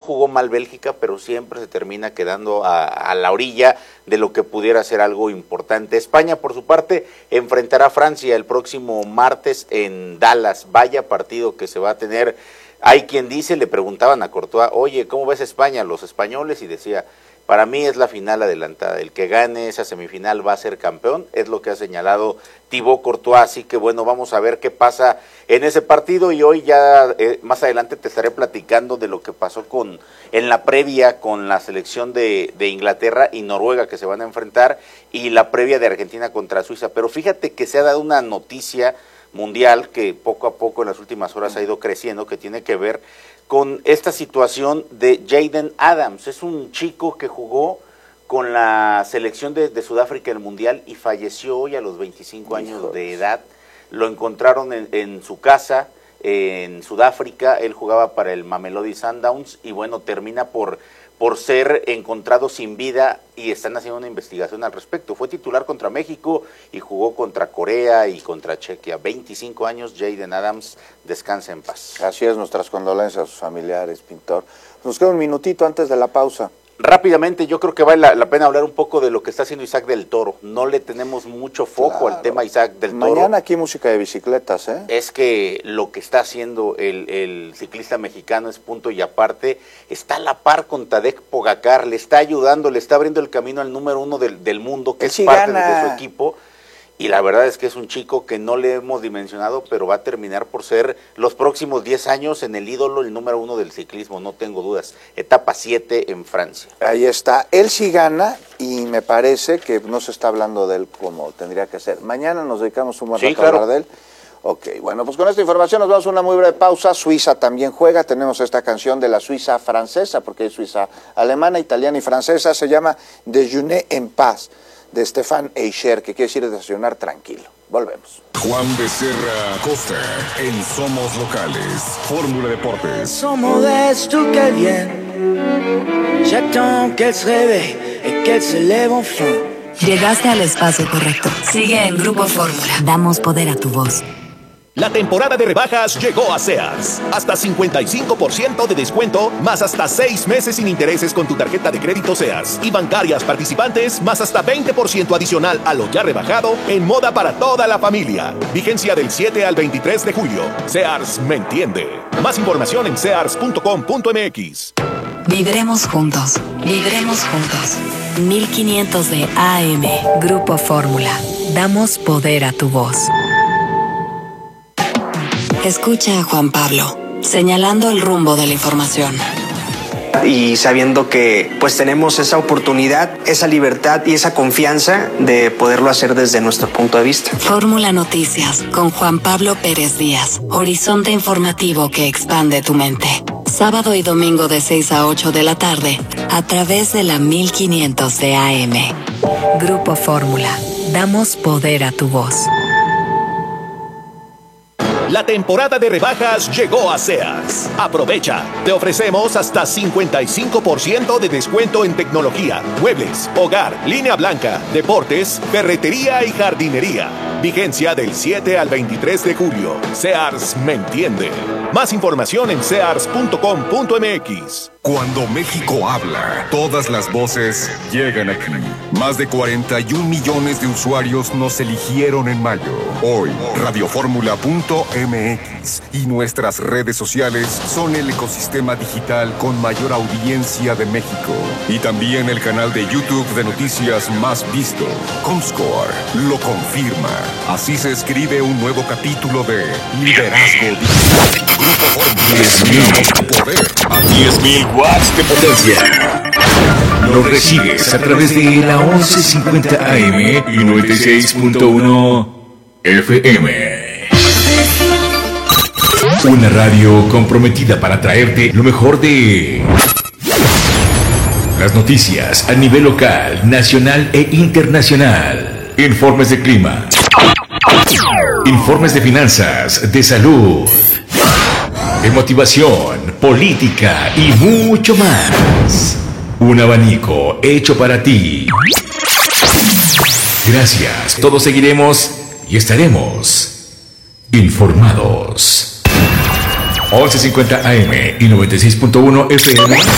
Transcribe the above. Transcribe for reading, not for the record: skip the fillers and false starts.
jugó mal Bélgica, pero siempre se termina quedando a la orilla de lo que pudiera ser algo importante. España, por su parte, enfrentará a Francia el próximo martes en Dallas. Vaya partido que se va a tener. Hay quien dice, le preguntaban a Courtois, oye, ¿cómo ves España, los españoles? Y decía, para mí es la final adelantada, el que gane esa semifinal va a ser campeón, es lo que ha señalado Thibaut Courtois, así que bueno, vamos a ver qué pasa en ese partido y hoy ya más adelante te estaré platicando de lo que pasó en la previa con la selección de Inglaterra y Noruega que se van a enfrentar y la previa de Argentina contra Suiza, pero fíjate que se ha dado una noticia mundial que poco a poco en las últimas horas ha ido creciendo, que tiene que ver con esta situación de Jayden Adams. Es un chico que jugó con la selección de Sudáfrica en el Mundial y falleció hoy a los 25 años de edad. Lo encontraron en su casa en Sudáfrica, él jugaba para el Mamelodi Sundowns y bueno, termina por ser encontrado sin vida y están haciendo una investigación al respecto. Fue titular contra México y jugó contra Corea y contra Chequia. 25 años, Jayden Adams, descansa en paz. Así es, nuestras condolencias a sus familiares, Pintor. Nos queda un minutito antes de la pausa. Rápidamente, yo creo que vale la pena hablar un poco de lo que está haciendo Isaac del Toro. No le tenemos mucho foco al tema Isaac del Toro. Mañana aquí música de bicicletas, ¿eh? Es que lo que está haciendo el ciclista mexicano es punto y aparte. Está a la par con Tadej Pogacar, le está ayudando, le está abriendo el camino al número 1 del mundo, que es parte de su equipo. Y la verdad es que es un chico que no le hemos dimensionado, pero va a terminar por ser los próximos 10 años en el ídolo, el número 1 del ciclismo, no tengo dudas. Etapa 7 en Francia. Ahí está, él sí gana y me parece que no se está hablando de él como tendría que ser. Mañana nos dedicamos un buen rato a hablar de él. Ok, bueno, pues con esta información nos vamos a una muy breve pausa. Suiza también juega, tenemos esta canción de la Suiza francesa, porque hay Suiza alemana, italiana y francesa, se llama Déjeuner en paz, de Stefan Eicher, que quiere decir desayunar tranquilo. Volvemos. Juan Becerra Costa en Somos Locales, Fórmula Deportes. Son modestes qu'elle vienne, j'attends qu'elle se réveille et qu'elle se lève enfin. Llegaste al espacio correcto. Sigue en Grupo Fórmula. Damos poder a tu voz. La temporada de rebajas llegó a Sears. Hasta 55% de descuento, más hasta 6 meses sin intereses con tu tarjeta de crédito Sears. Y bancarias participantes, más hasta 20% adicional a lo ya rebajado en moda para toda la familia. Vigencia del 7 al 23 de julio. Sears me entiende. Más información en sears.com.mx. Vibremos juntos. Vibremos juntos. 1500 de AM. Grupo Fórmula. Damos poder a tu voz. Escucha a Juan Pablo, señalando el rumbo de la información. Y sabiendo que pues tenemos esa oportunidad, esa libertad y esa confianza de poderlo hacer desde nuestro punto de vista. Fórmula Noticias con Juan Pablo Pérez Díaz. Horizonte informativo que expande tu mente. Sábado y domingo de 6 a 8 de la tarde a través de la 1500 de AM. Grupo Fórmula. Damos poder a tu voz. La temporada de rebajas llegó a Sears. Aprovecha. Te ofrecemos hasta 55% de descuento en tecnología, muebles, hogar, línea blanca, deportes, ferretería y jardinería. Vigencia del 7 al 23 de julio. Sears me entiende. Más información en sears.com.mx. Cuando México habla, todas las voces llegan aquí. Más de 41 millones de usuarios nos eligieron en mayo. Hoy, radioformula.mx y nuestras redes sociales son el ecosistema digital con mayor audiencia de México. Y también el canal de YouTube de noticias más visto. Comscore lo confirma. Así se escribe un nuevo capítulo de Liderazgo Digital. Grupo Fórmula. 10.000 poder a 10.000 watts de potencia. Lo recibes a través de la 1150 AM y 96.1 FM. Una radio comprometida para traerte lo mejor de las noticias a nivel local, nacional e internacional. Informes de clima, informes de finanzas, de salud, de motivación, política y mucho más. Un abanico hecho para ti. Gracias. Todos seguiremos y estaremos informados. 1150 AM y 96.1 FM.